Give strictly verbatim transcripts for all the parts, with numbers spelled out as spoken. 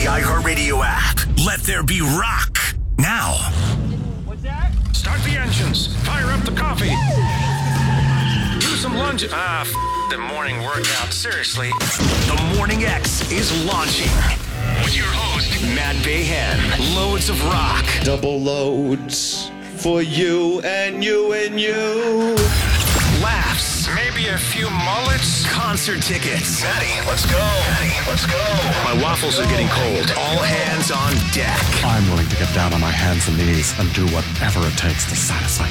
the iHeartRadio app. Let there be rock now. What's that? Start the engines. Fire up the coffee. Do some lunges. Ah, f- the morning workout. Seriously. The Morning X is launching. With your host, Matt Bayhan. Loads of rock. Double loads for you and you and you. Laughs. Maybe a few mullets. Concert tickets. Maddie, let's go. Maddie, let's go. My waffles are getting cold. All hands on deck. I'm willing to get down on my hands and knees and do whatever it takes to satisfy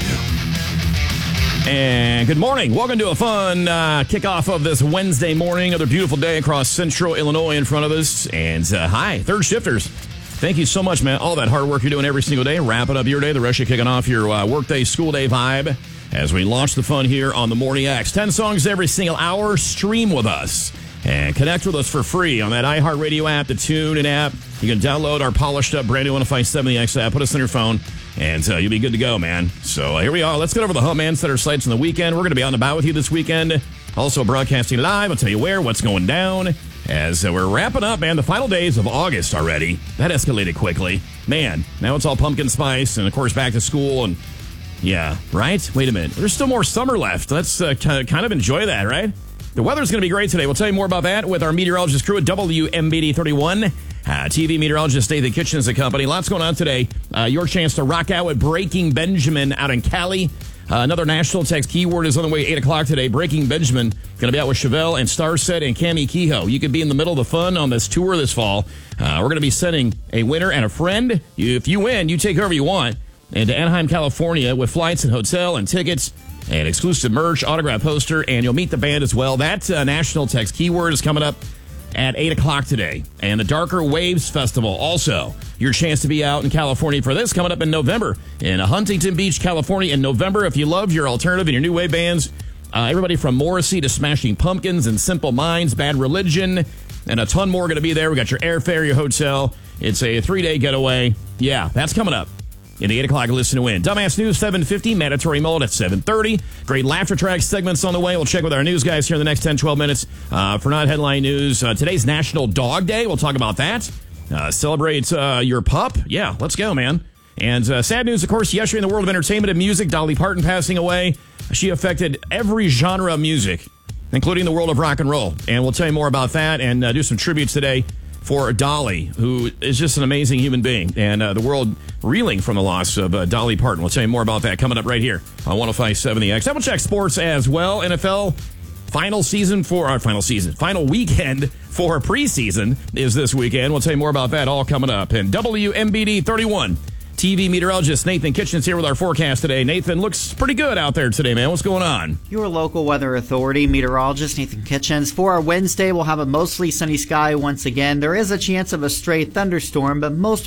you. And good morning. Welcome to a fun uh, kickoff of this Wednesday morning. Another beautiful day across central Illinois in front of us. And uh, hi, third shifters. Thank you so much, man. All that hard work you're doing every single day. Wrapping up your day. The rest of you kicking off your uh, workday, school day vibe as we launch the fun here on the Morning X. ten songs every single hour. Stream with us and connect with us for free on that iHeartRadio app, the TuneIn app. You can download our polished up brand new one oh five seven X app. Put us on your phone. And uh, you'll be good to go, man. So uh, here we are. Let's get over the hump, man. Set our sights on the weekend. We're going to be out and about with you this weekend. Also broadcasting live. I'll tell you where, what's going down. As uh, we're wrapping up, man, the final days of August already. That escalated quickly. Man, now it's all pumpkin spice and, of course, back to school. And, yeah, right? Wait a minute. There's still more summer left. Let's uh, kind of enjoy that, right? The weather's going to be great today. We'll tell you more about that with our meteorologist crew at W M B D thirty-one. Uh, T V meteorologist Nathan Kitchens and company. Lots going on today. Uh, your chance to rock out with Breaking Benjamin out in Cali. Uh, another national text keyword is on the way, eight o'clock today. Breaking Benjamin going to be out with Chevelle and Starset and Cami Kehoe. You could be in the middle of the fun on this tour this fall. Uh, we're going to be sending a winner and a friend. You, if you win, you take whoever you want. And to Anaheim, California with flights and hotel and tickets and exclusive merch, autograph poster, and you'll meet the band as well. That uh, national text keyword is coming up at eight o'clock today. And the Darker Waves Festival also. Your chance to be out in California for this coming up in November in Huntington Beach, California in November. If you love your alternative and your new wave bands, uh, everybody from Morrissey to Smashing Pumpkins and Simple Minds, Bad Religion, and a ton more going to be there. We got your airfare, your hotel. It's a three-day getaway. Yeah, that's coming up in the eight o'clock Listen to Win. Dumbass News, seven fifty. Mandatory Mullet at seven thirty. Great laughter track segments on the way. We'll check with our news guys here in the next ten, twelve minutes. Uh, for not headline news, uh, today's National Dog Day. We'll talk about that. Uh, celebrate uh, your pup. Yeah, let's go, man. And uh, sad news, of course, yesterday in the world of entertainment and music, Dolly Parton passing away. She affected every genre of music, including the world of rock and roll. And we'll tell you more about that and uh, do some tributes today for Dolly, who is just an amazing human being, and uh, the world reeling from the loss of uh, Dolly Parton. We'll tell you more about that coming up right here on one oh five seven The X. Double check sports as well. N F L final season for our final season, final weekend for preseason is this weekend. We'll tell you more about that all coming up. And W M B D thirty-one T V meteorologist Nathan Kitchens here with our forecast today. Nathan, looks pretty good out there today, man. What's going on? Your local weather authority meteorologist Nathan Kitchens. For our Wednesday, we'll have a mostly sunny sky once again. There is a chance of a stray thunderstorm, but most